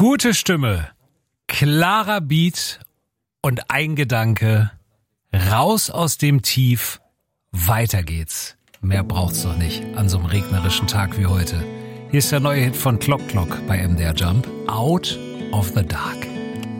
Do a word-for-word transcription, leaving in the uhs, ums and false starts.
Gute Stimme, klarer Beat und ein Gedanke. Raus aus dem Tief, weiter geht's. Mehr braucht's doch nicht an so einem regnerischen Tag wie heute. Hier ist der neue Hit von Clock Clock bei M D R Jump. Out of the Dark.